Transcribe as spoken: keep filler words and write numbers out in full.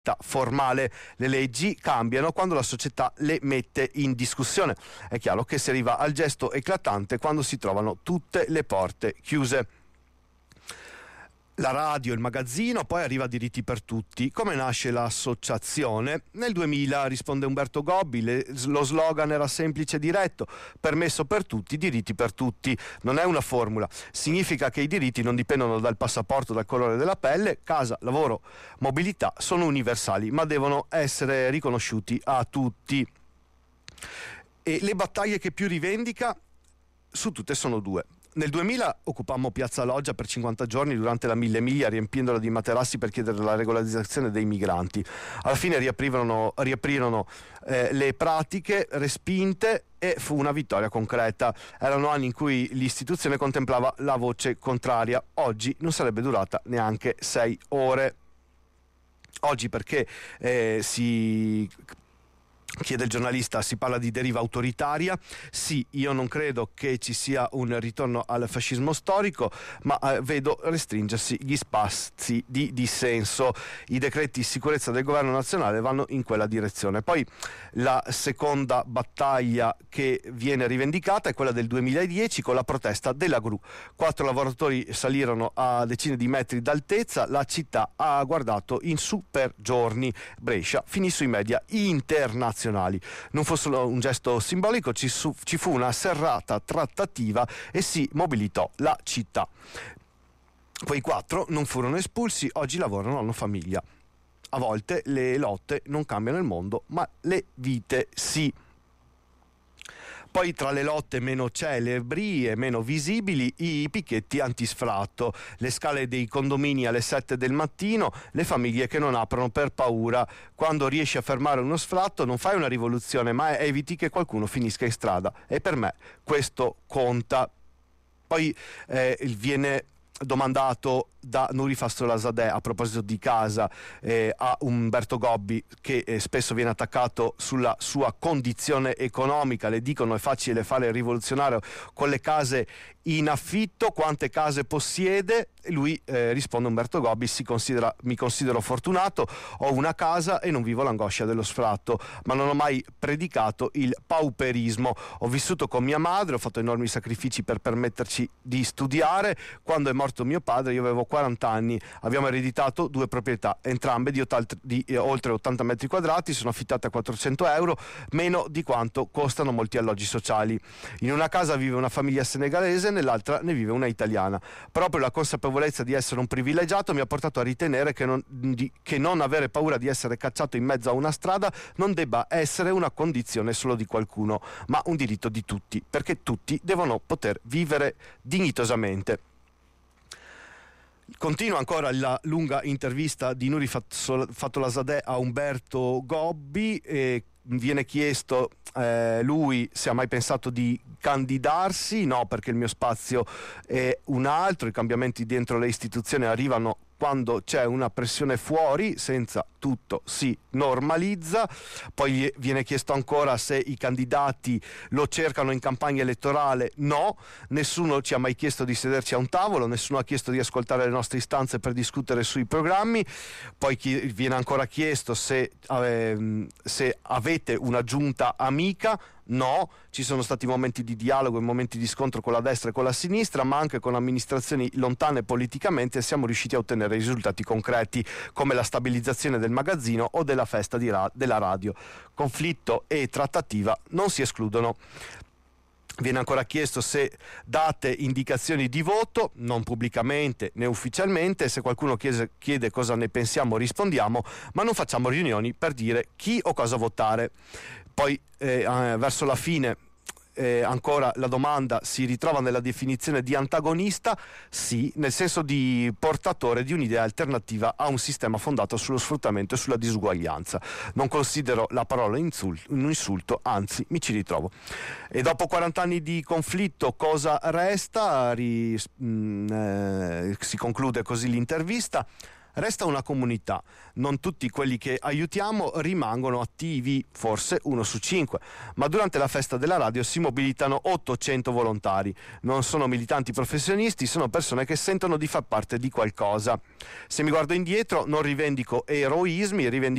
formale. Le leggi cambiano quando la società le mette in discussione. È chiaro che si arriva al gesto eclatante quando si trovano tutte le porte chiuse. La radio, il magazzino, poi arriva Diritti per Tutti. Come nasce l'associazione? Nel duemila, risponde Umberto Gobbi, le, lo slogan era semplice e diretto: permesso per tutti, diritti per tutti. Non è una formula, significa che i diritti non dipendono dal passaporto, dal colore della pelle. Casa, lavoro, mobilità sono universali, ma devono essere riconosciuti a tutti. E le battaglie che più rivendica su tutte sono due. Nel duemila occupammo Piazza Loggia per cinquanta giorni durante la Mille Miglia, riempiendola di materassi per chiedere la regolarizzazione dei migranti. Alla fine riaprirono, riaprirono eh, le pratiche respinte e fu una vittoria concreta. Erano anni in cui l'istituzione contemplava la voce contraria. Oggi non sarebbe durata neanche sei ore. Oggi perché eh, si... chiede il giornalista, si parla di deriva autoritaria. Sì, io non credo che ci sia un ritorno al fascismo storico, ma eh, vedo restringersi gli spazi di dissenso. I decreti di sicurezza del governo nazionale vanno in quella direzione. Poi la seconda battaglia che viene rivendicata è quella del duemiladieci, con la protesta della gru. Quattro lavoratori salirono a decine di metri d'altezza, la città ha guardato in su per giorni. Brescia finì sui media internazionali. Non fu solo un gesto simbolico, ci, su, ci fu una serrata trattativa e si mobilitò la città. Quei quattro non furono espulsi, oggi lavorano, hanno famiglia. A volte le lotte non cambiano il mondo, ma le vite sì. Poi tra le lotte meno celebri e meno visibili, i picchetti antisfratto, le scale dei condomini alle sette del mattino, le famiglie che non aprono per paura. Quando riesci a fermare uno sfratto non fai una rivoluzione, ma eviti che qualcuno finisca in strada, e per me questo conta. Poi eh, viene domandato da Nuri Fastola-Zadeh a proposito di casa eh, a Umberto Gobbi, che eh, spesso viene attaccato sulla sua condizione economica. Le dicono è facile fare il rivoluzionario con le case in affitto, quante case possiede? E lui eh, risponde, Umberto Gobbi, si considera, mi considero fortunato, ho una casa e non vivo l'angoscia dello sfratto, ma non ho mai predicato il pauperismo. Ho vissuto con mia madre, ho fatto enormi sacrifici per permetterci di studiare. Quando è morto mio padre io avevo quaranta anni, abbiamo ereditato due proprietà, entrambe di, otal- di eh, oltre ottanta metri quadrati, sono affittate a quattrocento euro, meno di quanto costano molti alloggi sociali. In una casa vive una famiglia senegalese, nell'altra ne vive una italiana. Proprio la consapevolezza di essere un privilegiato mi ha portato a ritenere che non, di, che non avere paura di essere cacciato in mezzo a una strada non debba essere una condizione solo di qualcuno, ma un diritto di tutti, perché tutti devono poter vivere dignitosamente. Continua ancora la lunga intervista di Nuri Fastola-Zadeh a Umberto Gobbi e viene chiesto eh, lui se ha mai pensato di candidarsi. No, perché il mio spazio è un altro, i cambiamenti dentro le istituzioni arrivano quando c'è una pressione fuori, senza tutto si normalizza. Poi viene chiesto ancora se i candidati lo cercano in campagna elettorale. No, nessuno ci ha mai chiesto di sederci a un tavolo, nessuno ha chiesto di ascoltare le nostre istanze per discutere sui programmi. Poi viene ancora chiesto se, eh, se avete una giunta amica. No, ci sono stati momenti di dialogo e momenti di scontro con la destra e con la sinistra, ma anche con amministrazioni lontane politicamente, e siamo riusciti a ottenere risultati concreti come la stabilizzazione del magazzino o della festa di ra- della radio. Conflitto e trattativa non si escludono. Viene ancora chiesto se date indicazioni di voto, non pubblicamente né ufficialmente. Se qualcuno chiede, chiede cosa ne pensiamo, rispondiamo, ma non facciamo riunioni per dire chi o cosa votare. Poi eh, eh, verso la fine eh, ancora la domanda si ritrova nella definizione di antagonista. Sì, nel senso di portatore di un'idea alternativa a un sistema fondato sullo sfruttamento e sulla disuguaglianza. Non considero la parola insulto, un insulto, anzi mi ci ritrovo. E dopo quaranta anni di conflitto cosa resta? Ri, mh, eh, si conclude così l'intervista. Resta una comunità, non tutti quelli che aiutiamo rimangono attivi, forse uno su cinque, ma durante la festa della radio si mobilitano ottocento volontari. Non sono militanti professionisti, sono persone che sentono di far parte di qualcosa. Se mi guardo indietro non rivendico eroismi, rivendico